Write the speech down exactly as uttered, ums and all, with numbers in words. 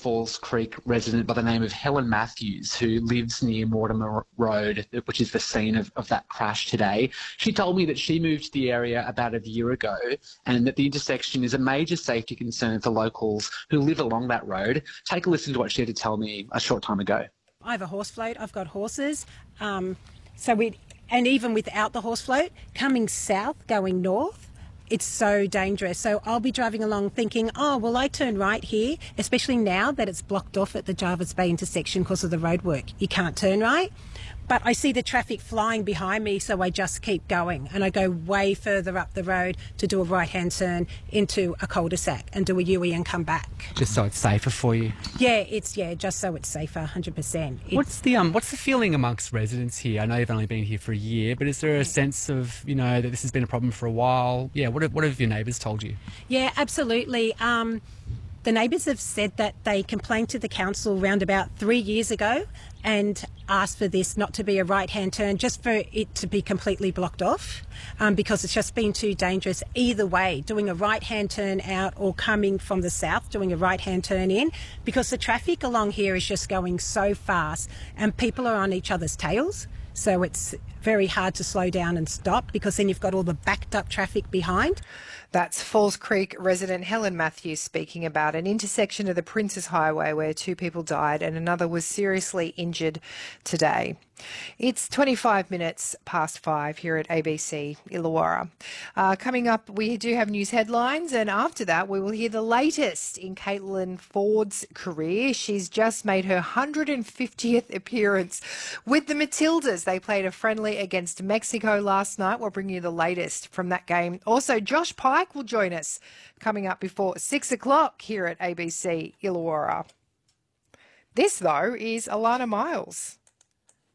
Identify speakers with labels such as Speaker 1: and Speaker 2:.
Speaker 1: Falls Creek resident by the name of Helen Matthews, who lives near Mortimer Road, which is the scene of, of that crash today. She told me that she moved to the area about a year ago and that the intersection is a major safety concern for locals who live along that road. Take a listen to what she had to tell me a short time ago.
Speaker 2: I have a horse float, I've got horses, um, so we, and even without the horse float, coming south, going north, it's so dangerous. So I'll be driving along thinking, oh, well, I turn right here, especially now that it's blocked off at the Jervis Bay intersection because of the roadwork. You can't turn right. But I see the traffic flying behind me, so I just keep going. And I go way further up the road to do a right-hand turn into a cul-de-sac and do a U-E and come back.
Speaker 3: Just so it's safer for you?
Speaker 2: Yeah, it's yeah, just so it's safer, one hundred percent. It's,
Speaker 3: what's the um, what's the feeling amongst residents here? I know you've only been here for a year, but is there a sense of, you know, that this has been a problem for a while? Yeah, what have, what have your neighbours told you?
Speaker 2: Yeah, absolutely. Um, the neighbours have said that they complained to the council around about three years ago and asked for this not to be a right-hand turn, just for it to be completely blocked off, um, because it's just been too dangerous either way, doing a right-hand turn out or coming from the south, doing a right-hand turn in, because the traffic along here is just going so fast and people are on each other's tails. So it's very hard to slow down and stop because then you've got all the backed up traffic behind.
Speaker 4: That's Falls Creek resident Helen Matthews speaking about an intersection of the Princes Highway where two people died and another was seriously injured today. It's twenty-five minutes past five here at A B C Illawarra. Uh, coming up, we do have news headlines, and after that, we will hear the latest in Caitlin Ford's career. She's just made her one hundred fiftieth appearance with the Matildas. They played a friendly against Mexico last night. We'll bring you the latest from that game. Also, Josh Pike will join us coming up before six o'clock here at A B C Illawarra. This, though, is Alana Miles.